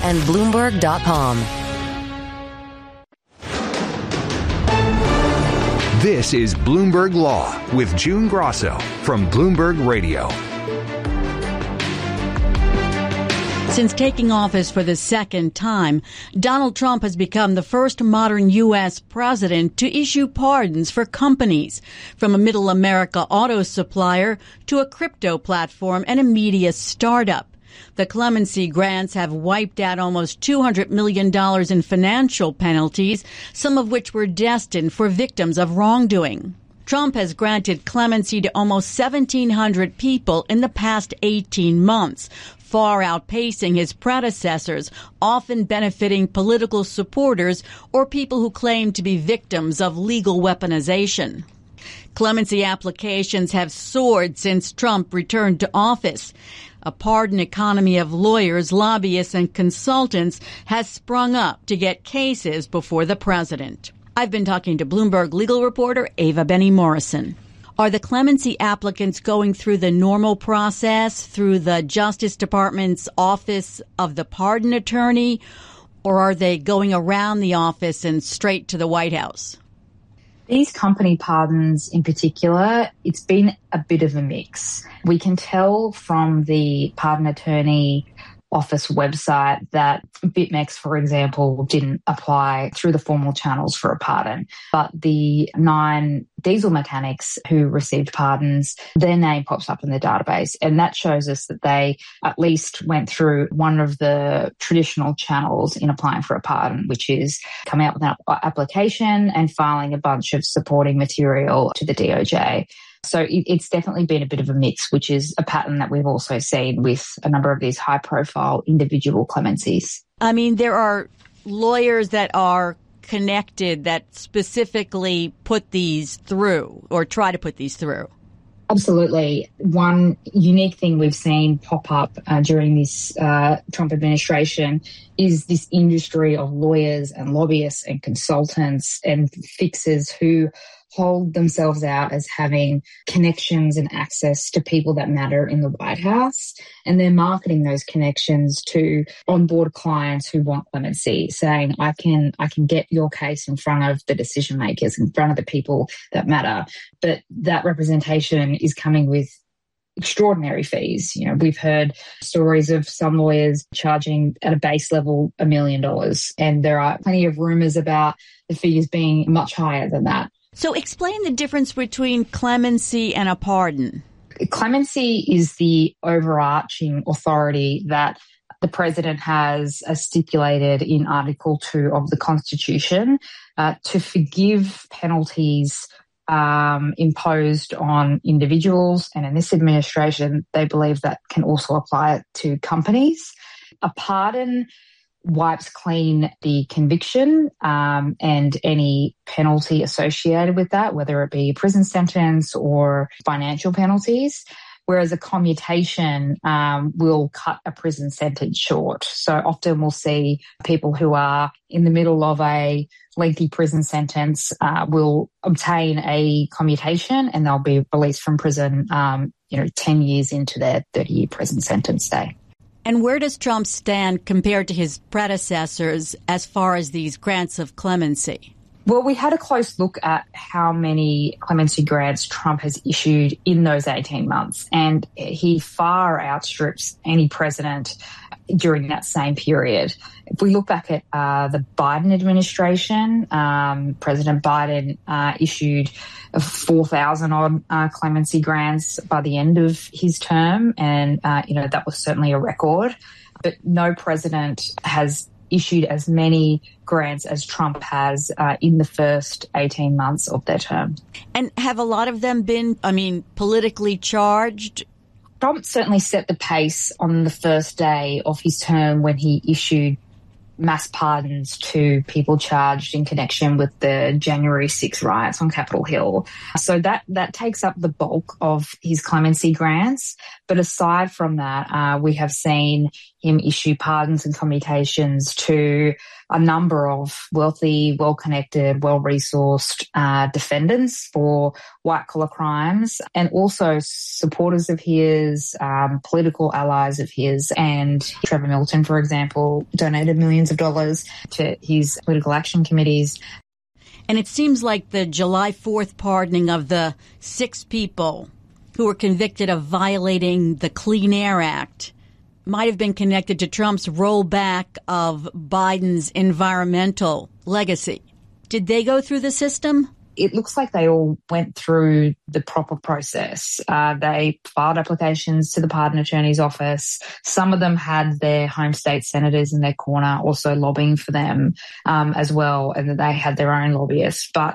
and Bloomberg.com. This is Bloomberg Law with June Grosso from Bloomberg Radio. Since taking office for the second time, Donald Trump has become the first modern U.S. president to issue pardons for companies, from a middle America auto supplier to a crypto platform and a media startup. The clemency grants have wiped out almost $200 million in financial penalties, some of which were destined for victims of wrongdoing. Trump has granted clemency to almost 1,700 people in the past 18 months, far outpacing his predecessors, often benefiting political supporters or people who claim to be victims of legal weaponization. Clemency applications have soared since Trump returned to office. A pardon economy of lawyers, lobbyists, and consultants has sprung up to get cases before the president. I've been talking to Bloomberg legal reporter Ava Benny Morrison. Are the clemency applicants going through the normal process, through the Justice Department's Office of the Pardon Attorney, or are they going around the office and straight to the White House? These company pardons in particular, it's been a bit of a mix. We can tell from the Pardon Attorney Office website that BitMEX, for example, didn't apply through the formal channels for a pardon. But the 9 diesel mechanics who received pardons, their name pops up in the database. And that shows us that they at least went through one of the traditional channels in applying for a pardon, which is coming up with an application and filing a bunch of supporting material to the DOJ. So it's definitely been a bit of a mix, which is a pattern that we've also seen with a number of these high-profile individual clemencies. I mean, there are lawyers that are connected that specifically put these through or try to put these through. Absolutely. One unique thing we've seen pop up during this Trump administration is this industry of lawyers and lobbyists and consultants and fixers who hold themselves out as having connections and access to people that matter in the White House. And they're marketing those connections to onboard clients who want clemency, saying, I can get your case in front of the decision makers, in front of the people that matter. But that representation is coming with extraordinary fees. You know, we've heard stories of some lawyers charging at a base level $1 million. And there are plenty of rumors about the fees being much higher than that. So explain the difference between clemency and a pardon. Clemency is the overarching authority that the president has stipulated in Article 2 of the Constitution to forgive penalties imposed on individuals. And in this administration, they believe that can also apply to companies. A pardon wipes clean the conviction and any penalty associated with that, whether it be a prison sentence or financial penalties, whereas a commutation will cut a prison sentence short. So often we'll see people who are in the middle of a lengthy prison sentence will obtain a commutation and they'll be released from prison 10 years into their 30-year prison sentence stay. And where does Trump stand compared to his predecessors as far as these grants of clemency? Well, we had a close look at how many clemency grants Trump has issued in those 18 months, and he far outstrips any president during that same period. If we look back at the Biden administration, President Biden issued 4,000 odd clemency grants by the end of his term, and that was certainly a record. But no president has issued as many grants as Trump has in the first 18 months of their term. And have a lot of them been, politically charged? Trump certainly set the pace on the first day of his term when he issued mass pardons to people charged in connection with the January 6 riots on Capitol Hill. So that takes up the bulk of his clemency grants. But aside from that, we have seen him issue pardons and commutations to a number of wealthy, well-connected, well-resourced defendants for white-collar crimes, and also supporters of his, political allies of his. And Trevor Milton, for example, donated millions of dollars to his political action committees. And it seems like the July 4th pardoning of the 6 people who were convicted of violating the Clean Air Act might have been connected to Trump's rollback of Biden's environmental legacy. Did they go through the system? It looks like they all went through the proper process. They filed applications to the pardon attorney's office. Some of them had their home state senators in their corner also lobbying for them as well, and they had their own lobbyists. But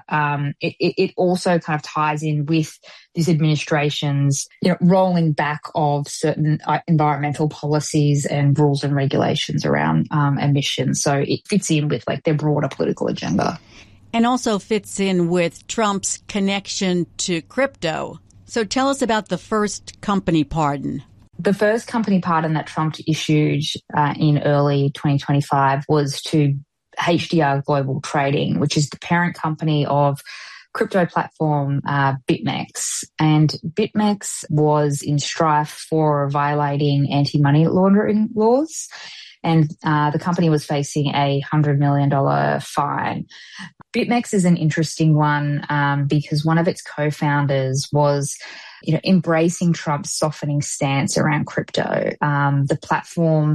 it also kind of ties in with this administration's, rolling back of certain environmental policies and rules and regulations around emissions. So it fits in with like their broader political agenda. And also fits in with Trump's connection to crypto. So tell us about the first company pardon. The first company pardon that Trump issued in early 2025 was to HDR Global Trading, which is the parent company of crypto platform BitMEX. And BitMEX was in strife for violating anti-money laundering laws. And the company was facing a $100 million fine. BitMEX is an interesting one because one of its co-founders was, embracing Trump's softening stance around crypto. The platform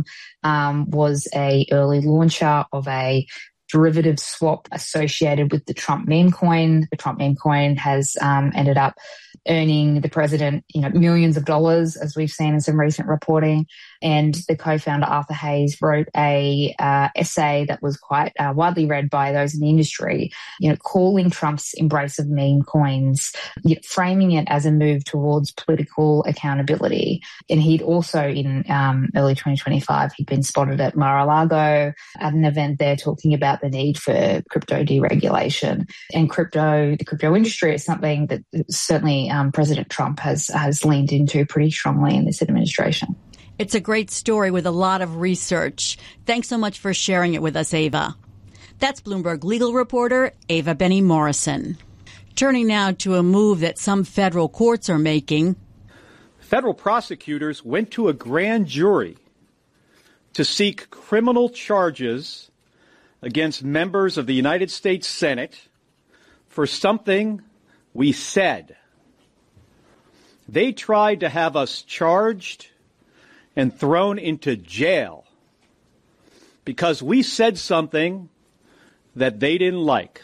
was a early launcher of a derivative swap associated with the Trump meme coin. The Trump meme coin has ended up earning the president, millions of dollars, as we've seen in some recent reporting. And the co-founder, Arthur Hayes, wrote a essay that was quite widely read by those in the industry, calling Trump's embrace of meme coins, framing it as a move towards political accountability. And he'd also, in early 2025, he'd been spotted at Mar-a-Lago at an event there talking about the need for crypto deregulation. And the crypto industry is something that certainly President Trump has leaned into pretty strongly in this administration. It's a great story with a lot of research. Thanks so much for sharing it with us, Ava. That's Bloomberg legal reporter Ava Benny Morrison. Turning now to a move that some federal courts are making. Federal prosecutors went to a grand jury to seek criminal charges against members of the United States Senate for something we said. They tried to have us charged and thrown into jail because we said something that they didn't like,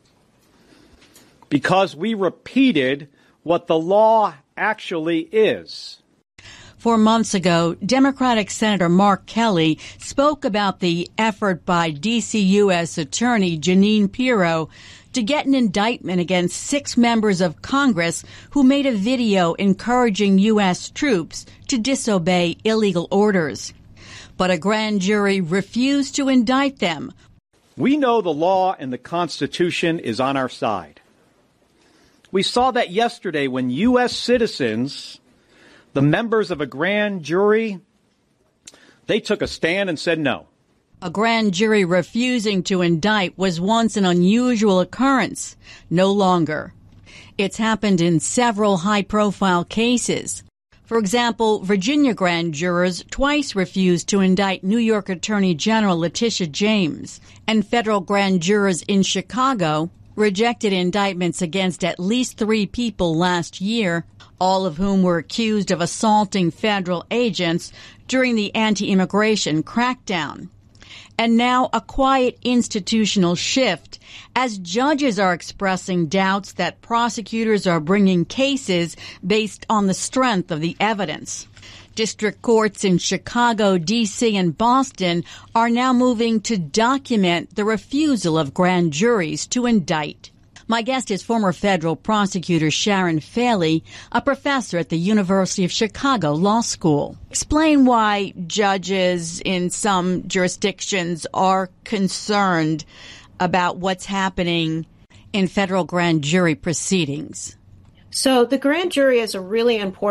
because we repeated what the law actually is. 4 months ago, Democratic Senator Mark Kelly spoke about the effort by D.C. U.S. Attorney Jeanine Pirro to get an indictment against 6 members of Congress who made a video encouraging U.S. troops to disobey illegal orders. But a grand jury refused to indict them. We know the law and the Constitution is on our side. We saw that yesterday when U.S. citizens, the members of a grand jury, they took a stand and said no. A grand jury refusing to indict was once an unusual occurrence, no longer. It's happened in several high-profile cases. For example, Virginia grand jurors twice refused to indict New York Attorney General Letitia James, and federal grand jurors in Chicago rejected indictments against at least 3 people last year, all of whom were accused of assaulting federal agents during the anti-immigration crackdown. And now a quiet institutional shift as judges are expressing doubts that prosecutors are bringing cases based on the strength of the evidence. District courts in Chicago, D.C., and Boston are now moving to document the refusal of grand juries to indict. My guest is former federal prosecutor Sharon Faley, a professor at the University of Chicago Law School. Explain why judges in some jurisdictions are concerned about what's happening in federal grand jury proceedings. So the grand jury is a really important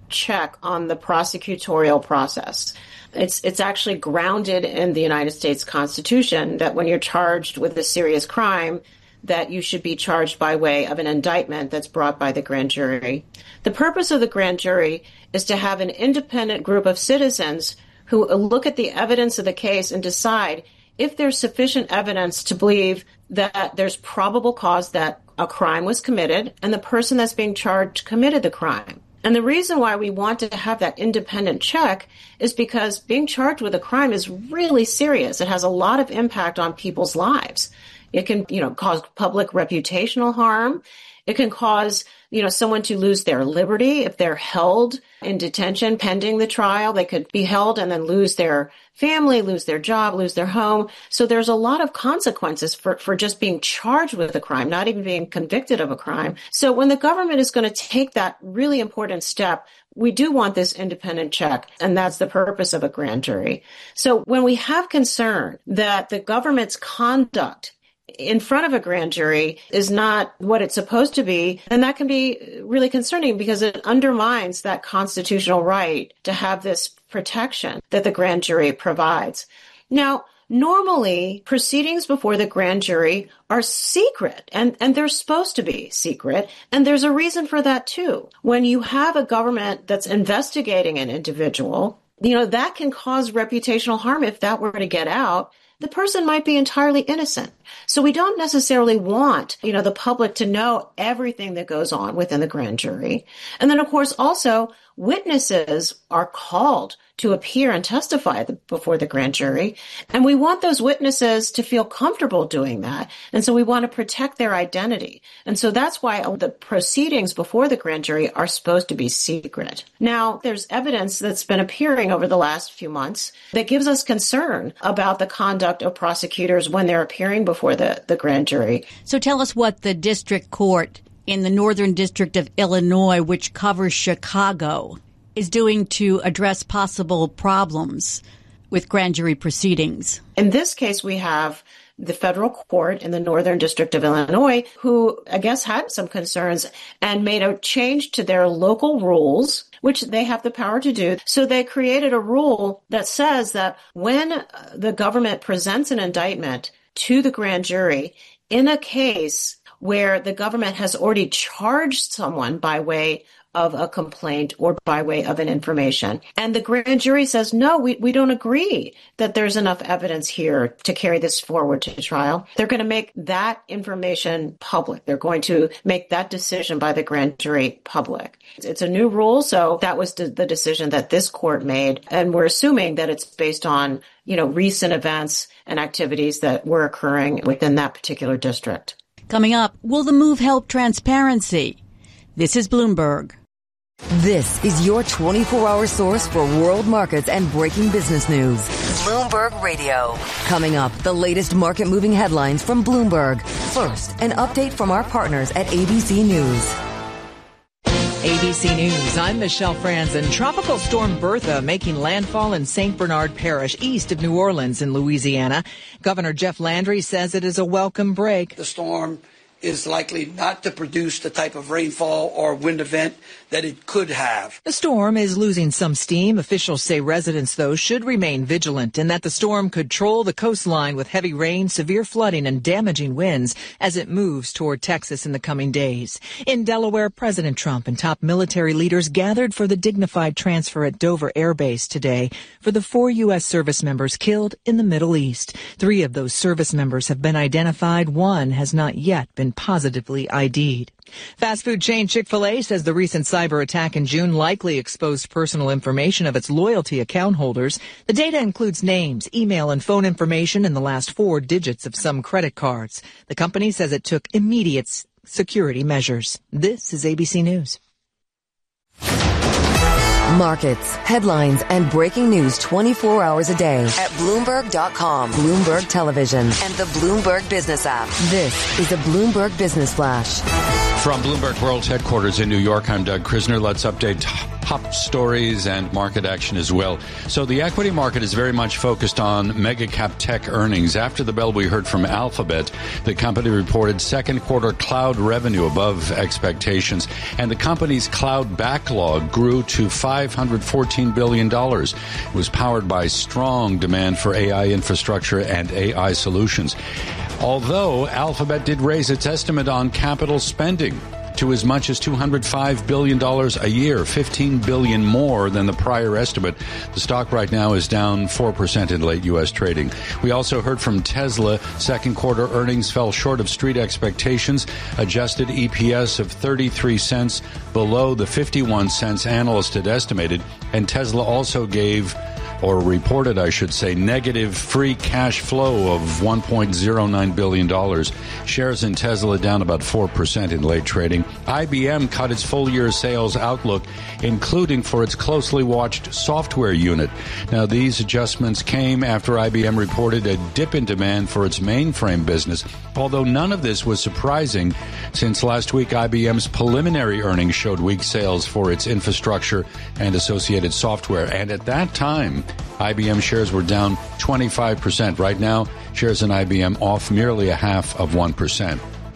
check on the prosecutorial process. It's actually grounded in the United States Constitution that when you're charged with a serious crime, that you should be charged by way of an indictment that's brought by the grand jury. The purpose of the grand jury is to have an independent group of citizens who look at the evidence of the case and decide if there's sufficient evidence to believe that there's probable cause that a crime was committed and the person that's being charged committed the crime. And the reason why we want to have that independent check is because being charged with a crime is really serious. It has a lot of impact on people's lives. It can, cause public reputational harm. It can cause, someone to lose their liberty if they're held in detention pending the trial. They could be held and then lose their family, lose their job, lose their home. So there's a lot of consequences for just being charged with a crime, not even being convicted of a crime. So when the government is going to take that really important step, we do want this independent check, and that's the purpose of a grand jury. So when we have concern that the government's conduct in front of a grand jury is not what it's supposed to be, and that can be really concerning because it undermines that constitutional right to have this protection that the grand jury provides. Now, normally, proceedings before the grand jury are secret, and they're supposed to be secret, and there's a reason for that too. When you have a government that's investigating an individual, that can cause reputational harm if that were to get out. The person might be entirely innocent. So we don't necessarily want, the public to know everything that goes on within the grand jury. And then, of course, also witnesses are called to appear and testify before the grand jury. And we want those witnesses to feel comfortable doing that. And so we want to protect their identity. And so that's why the proceedings before the grand jury are supposed to be secret. Now, there's evidence that's been appearing over the last few months that gives us concern about the conduct of prosecutors when they're appearing before the grand jury. So tell us what the district court in the Northern District of Illinois, which covers Chicago, is doing to address possible problems with grand jury proceedings. In this case, we have the federal court in the Northern District of Illinois, who I guess had some concerns and made a change to their local rules, which they have the power to do. So they created a rule that says that when the government presents an indictment to the grand jury in a case where the government has already charged someone by way of a complaint or by way of an information, and the grand jury says, no, we don't agree that there's enough evidence here to carry this forward to trial, they're going to make that information public. They're going to make that decision by the grand jury public. It's a new rule, so that was the decision that this court made, and we're assuming that it's based on, recent events and activities that were occurring within that particular district. Coming up, will the move help transparency? This is Bloomberg. This is your 24-hour source for world markets and breaking business news. Bloomberg Radio. Coming up, the latest market-moving headlines from Bloomberg. First, an update from our partners at ABC News. ABC News, I'm Michelle Franzen. Tropical storm Bertha making landfall in St. Bernard Parish, east of New Orleans in Louisiana. Governor Jeff Landry says it is a welcome break. The storm is likely not to produce the type of rainfall or wind event that it could have. The storm is losing some steam. Officials say residents, though, should remain vigilant and that the storm could troll the coastline with heavy rain, severe flooding, and damaging winds as it moves toward Texas in the coming days. In Delaware, President Trump and top military leaders gathered for the dignified transfer at Dover Air Base today for the 4 U.S. service members killed in the Middle East. 3 of those service members have been identified. 1 has not yet been positively ID'd. Fast food chain Chick-fil-A says the recent cyber attack in June likely exposed personal information of its loyalty account holders. The data includes names, email, and phone information and the last 4 digits of some credit cards. The company says it took immediate security measures. This is ABC News. Markets, headlines, and breaking news 24 hours a day at Bloomberg.com, Bloomberg Television, and the Bloomberg Business app. This is a Bloomberg Business Flash. From Bloomberg World Headquarters in New York, I'm Doug Krisner. Let's update top stories and market action as well. So the equity market is very much focused on mega cap tech earnings. After the bell, we heard from Alphabet. The company reported second quarter cloud revenue above expectations, and the company's cloud backlog grew to $514 billion. It was powered by strong demand for AI infrastructure and AI solutions. Although Alphabet did raise its estimate on capital spending to as much as $205 billion a year, $15 billion more than the prior estimate. The stock right now is down 4% in late U.S. trading. We also heard from Tesla. Second quarter earnings fell short of street expectations. Adjusted EPS of 33 cents, below the 51 cents analysts had estimated. And Tesla also reported, I should say, negative free cash flow of $1.09 billion. Shares in Tesla down about 4% in late trading. IBM cut its full-year sales outlook, including for its closely watched software unit. Now, these adjustments came after IBM reported a dip in demand for its mainframe business, although none of this was surprising since last week IBM's preliminary earnings showed weak sales for its infrastructure and associated software. And at that time, IBM shares were down 25%. Right now, shares in IBM off merely 0.5%.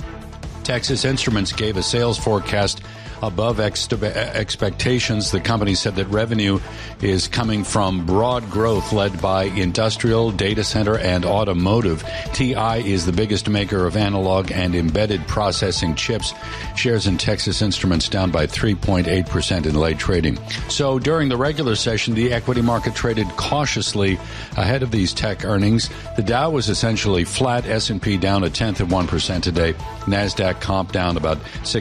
Texas Instruments gave a sales forecast above expectations. The company said that revenue is coming from broad growth led by industrial, data center, and automotive. TI is the biggest maker of analog and embedded processing chips. Shares in Texas Instruments down by 3.8% in late trading. So during the regular session, the equity market traded cautiously ahead of these tech earnings. The Dow was essentially flat, S&P down 0.1% today, NASDAQ comp down about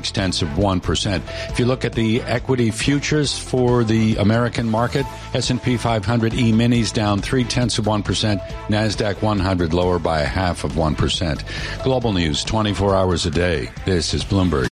0.6%. If you look at the equity futures for the American market, S&P 500 E-minis down 0.3%, NASDAQ 100 lower by 0.5%. Global news 24 hours a day. This is Bloomberg.